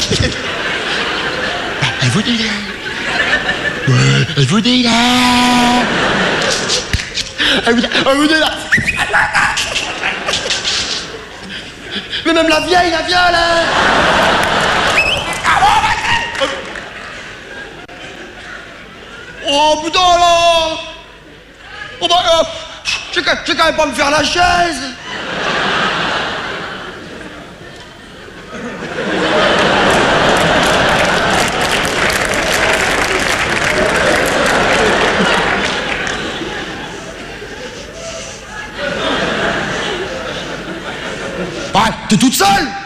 Elle vous dit là. Ouais, elle vous dit là. Elle vous dit là. Mais même la vieille, la viole, hein. Oh putain là. Oh bah, je vais quand même pas me faire la chaise. Ah, t'es toute seule?